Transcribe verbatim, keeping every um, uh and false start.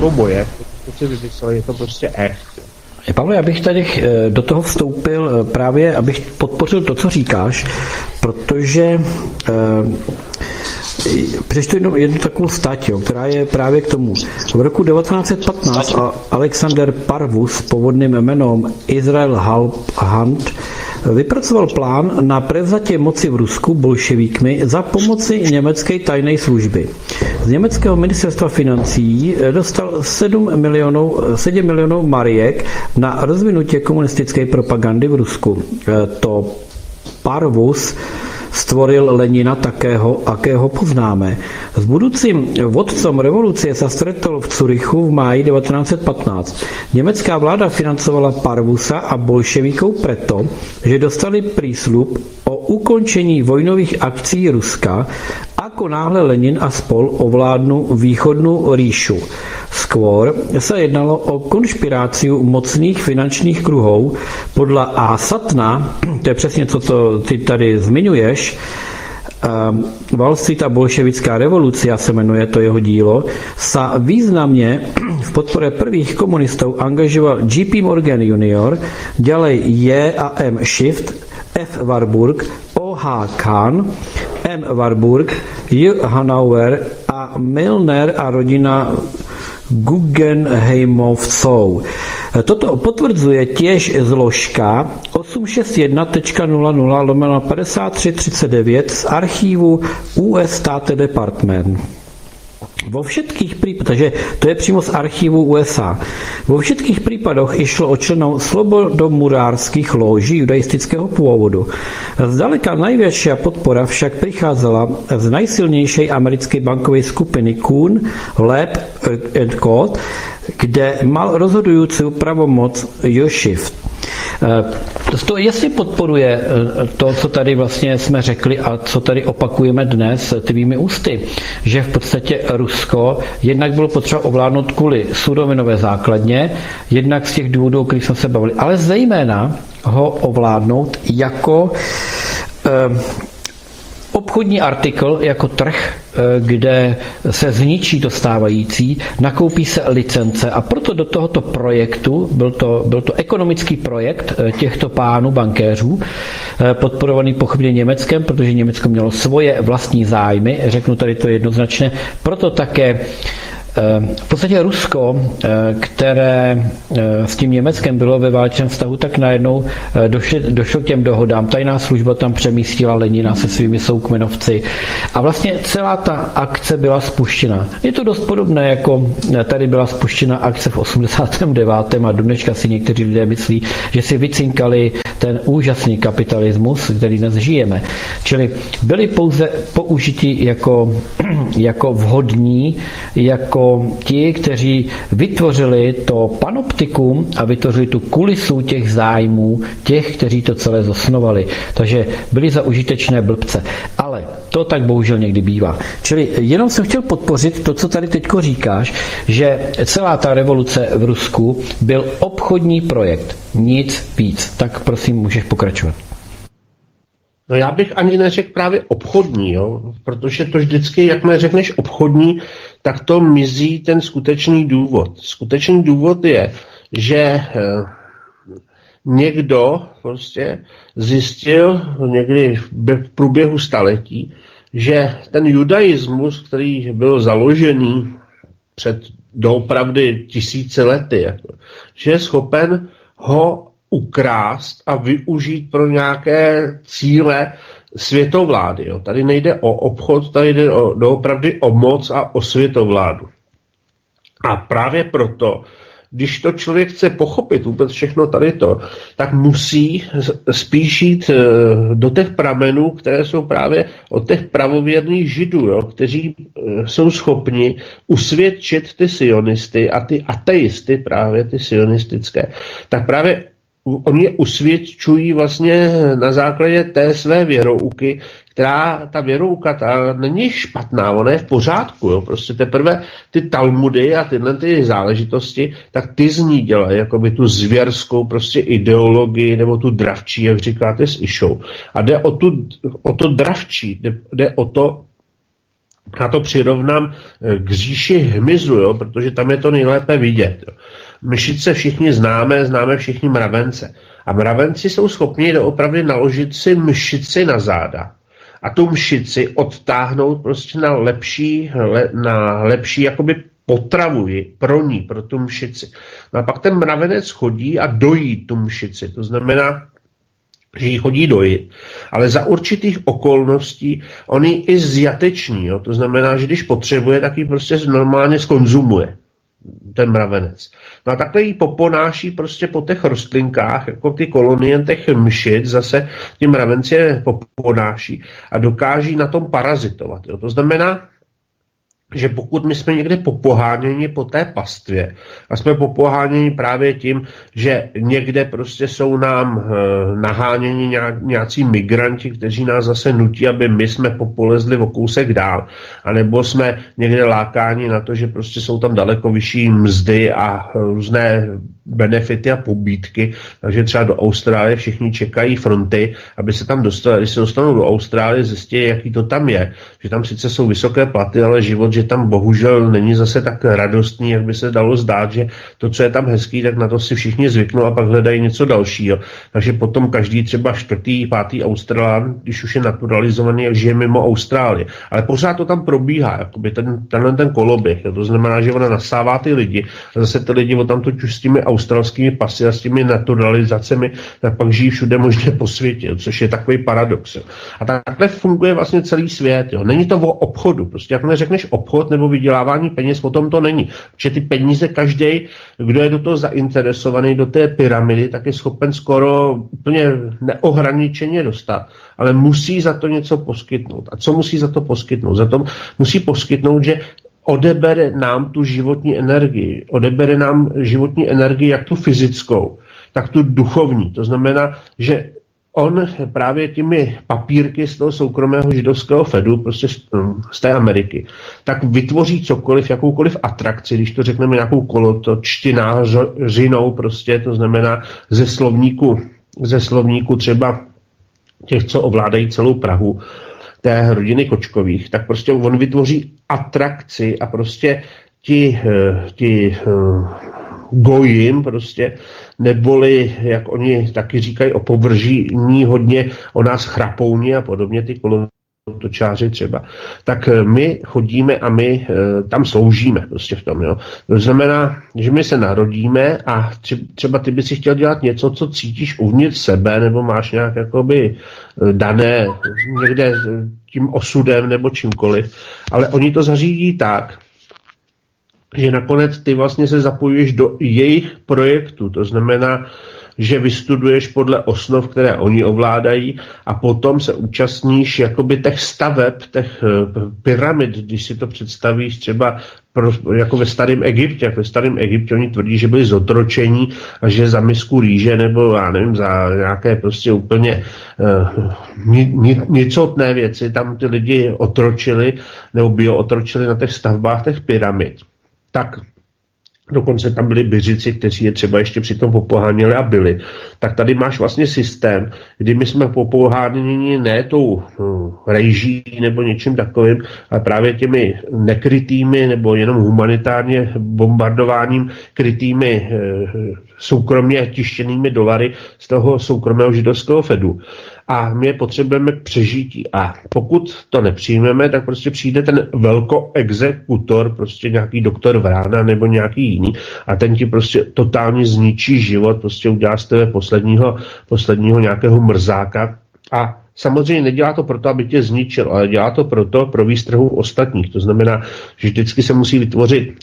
boje, to si vymysleli, je to prostě echt. Pavle, já bych tady do toho vstoupil právě, abych podpořil to, co říkáš, protože přečtu jednu, jednu takovou stať, jo, která je právě k tomu. V roku devatenáct set patnáct Alexander Parvus s povodným jménem Israel Hunt vypracoval plán na prevzatě moci v Rusku bolševíkmi za pomoci německé tajné služby. Z německého ministerstva financí dostal sedm milionů, sedm milionů marek na rozvinutí komunistické propagandy v Rusku. To Parvus stvoril Lenina takého, akého poznáme. S budoucím vodcem revoluce se stretl v Curychu v máji devatenáct set patnáct. Německá vláda financovala Parvusa a bolševíků proto, že dostali prísľub o ukončení vojnových akcí Ruska, ako náhle Lenin a spol ovládnu východnou říšu. Skôr se jednalo o konšpiráciu mocných finančních kruhů. Podle A. Satna, to je přesně to, co ty tady zmiňuješ, Wall Street a bolševická revoluce, se jmenuje to jeho dílo, sa významně v podpore prvých komunistů angažoval J P Morgan junior, ďalej J a M Schiff, F. Warburg, O H. Kahn, M. Warburg, J. Hanauer a Milner a rodina Guggenheimovců. Toto potvrzuje těž zložka osm šest jedna nula nula lomeno padesát tři třicet devět z archívu U S State Department. Vo všetkých prípadoch, takže to je přímo z archívu U S A. Vo všetkých prípadoch išlo o členov slobodomurárských lóží judaistického pôvodu. Zdaleka najväčšia podpora však prichádzala z najsilnejšej americkej bankovej skupiny Kuhn, Leb and Co., kde mal rozhodující pravomoc Jošif. To jasně podporuje to, co tady vlastně jsme řekli a co tady opakujeme dnes tvými ústy, že v podstatě Rusko jednak bylo potřeba ovládnout kvůli surovinové základně, jednak z těch důvodů, o kterých jsme se bavili, ale zejména ho ovládnout jako eh, obchodní artikl, jako trh, kde se zničí to stávající, nakoupí se licence a proto do tohoto projektu, byl to, byl to ekonomický projekt těchto pánů bankéřů, podporovaný pochopně Německem, protože Německo mělo svoje vlastní zájmy, řeknu tady to jednoznačně, proto také v podstatě Rusko, které s tím Německem bylo ve válečném vztahu, tak najednou došlo k těm dohodám. Tajná služba tam přemístila Lenina se svými soukmenovci a vlastně celá ta akce byla spuštěna. Je to dost podobné, jako tady byla spuštěna akce v osmdesátém devátém a do dneška si někteří lidé myslí, že si vycinkali ten úžasný kapitalismus, který dnes žijeme. Čili byli pouze použiti jako, jako vhodní, jako ti, kteří vytvořili to panoptikum a vytvořili tu kulisu těch zájmů, těch, kteří to celé zosnovali. Takže byli za užitečné blbce. Ale to tak bohužel někdy bývá. Čili jenom jsem chtěl podpořit to, co tady teďko říkáš, že celá ta revoluce v Rusku byl obchodní projekt. Nic víc. Tak prosím, můžeš pokračovat. No já bych ani neřekl právě obchodní, jo? Protože to vždycky, jakmile řekneš obchodní, tak to mizí ten skutečný důvod. Skutečný důvod je, že eh, někdo prostě zjistil někdy v průběhu staletí, že ten judaismus, který byl založený před doopravdy tisíce lety, jako, že je schopen ho ukrást a využít pro nějaké cíle světovlády. Jo. Tady nejde o obchod, tady jde o, doopravdy o moc a o světovládu. A právě proto, když to člověk chce pochopit vůbec všechno tady to, tak musí spíš jít do těch pramenů, které jsou právě od těch pravověrných židů, jo, kteří jsou schopni usvědčit ty sionisty a ty ateisty, právě ty sionistické. Tak právě oni je usvědčují vlastně na základě té své věrouky, která, ta věrouka, ta není špatná, ona je v pořádku, jo. Prostě teprve ty talmudy a tyhle ty záležitosti, tak ty z ní dělají jakoby tu zvěrskou prostě ideologii, nebo tu dravčí, jak říkáte s Išou. A jde o, tu, o to dravčí, jde, jde o to, Já to přirovnám k říši hmyzu, jo, protože tam je to nejlépe vidět. Jo. Myšice všichni známe, známe všichni mravence. A mravenci jsou schopni doopravdy naložit si mšici na záda a tu mšici odtáhnout prostě na lepší, le, na lepší jakoby potravu pro ní, pro tu mšici. No a pak ten mravenec chodí a dojí tu mšici. To znamená, že ji chodí dojit, ale za určitých okolností on ji i zjateční, jo? To znamená, že když potřebuje, tak ji prostě normálně skonzumuje, ten mravenec. No a takhle ji poponáší prostě po těch rostlinkách, jako ty kolonie těch mšic, zase ty mravenci je poponáší a dokáží na tom parazitovat. Jo? To znamená, že pokud my jsme někde popoháněni po té pastvě a jsme popoháněni právě tím, že někde prostě jsou nám e, naháněni nějak, nějací migranti, kteří nás zase nutí, aby my jsme popolezli o kousek dál, anebo jsme někde lákáni na to, že prostě jsou tam daleko vyšší mzdy a různé benefity a pobídky, takže třeba do Austrálie všichni čekají fronty, aby se tam dostali. Když se dostanou do Austrálie, zjistí, jaký to tam je, že tam sice jsou vysoké platy, ale život, že tam bohužel není zase tak radostný, jak by se dalo zdát, že to, co je tam hezký, tak na to si všichni zvyknou a pak hledají něco dalšího. Takže potom každý třeba čtvrtý, pátý Australán, když už je naturalizovaný, jak žije mimo Austrálie. Ale pořád to tam probíhá, jakoby ten, tenhle ten koloběh. To znamená, že ona nasává ty lidi a zase ty lidi o tam totiž s těmi australskými pasy a s těmi naturalizacemi, tak pak žijí všude možně po světě, což je takový paradox. Jo. A takhle funguje vlastně celý svět. Jo. Není to o obchodu. Prostě jak neřekneš obchod nebo vydělávání peněz, o tom to není. Protože ty peníze každý, kdo je do toho zainteresovaný, do té pyramidy, tak je schopen skoro úplně neohraničeně dostat. Ale musí za to něco poskytnout. A co musí za to poskytnout? Za to musí poskytnout, že odebere nám tu životní energii. Odebere nám životní energii jak tu fyzickou, tak tu duchovní. To znamená, že on právě těmi papírky z toho soukromého židovského Fedu, prostě z, z té Ameriky, tak vytvoří cokoliv, jakoukoliv atrakci, když to řekneme nějakou kolotočtinářinou, prostě, to znamená ze slovníku, ze slovníku třeba těch, co ovládají celou Prahu, té rodiny Kočkových, tak prostě on vytvoří atrakci a prostě ti, ti gojim prostě, neboli, jak oni taky říkají, opovržení hodně o nás chrapouni a podobně, ty kolotočáři třeba, tak my chodíme a my tam sloužíme prostě v tom, jo. To znamená, že my se narodíme a třeba ty by si chtěl dělat něco, co cítíš uvnitř sebe, nebo máš nějak jakoby dané někde tím osudem nebo čímkoliv, ale oni to zařídí tak, že nakonec ty vlastně se zapojuješ do jejich projektu, to znamená, že vystuduješ podle osnov, které oni ovládají a potom se účastníš jakoby těch staveb, těch pyramid, když si to představíš třeba pro, jako ve starém Egyptě. Ve starém Egyptě oni tvrdí, že byli zotročení a že za misku rýže nebo já nevím, za nějaké prostě úplně uh, ni, ni, nicotné věci tam ty lidi otročili nebo biootročili na těch stavbách těch pyramid. Tak dokonce tam byli Byřici, kteří je třeba ještě přitom popoháněli a byli. Tak tady máš vlastně systém, kdy my jsme popoháněni ne tou no, rejží nebo něčím takovým, ale právě těmi nekrytými nebo jenom humanitárně bombardováním krytými e, soukromně tištěnými dolary z toho soukromého židovského Fedu. A my je potřebujeme k přežití. A pokud to nepřijmeme, tak prostě přijde ten velkoexekutor, prostě nějaký doktor Vrána nebo nějaký jiný a ten ti prostě totálně zničí život, prostě udělá z tebe posledního, posledního nějakého mrzáka. A samozřejmě nedělá to proto, aby tě zničil, ale dělá to proto pro výstrahu ostatních. To znamená, že vždycky se musí vytvořit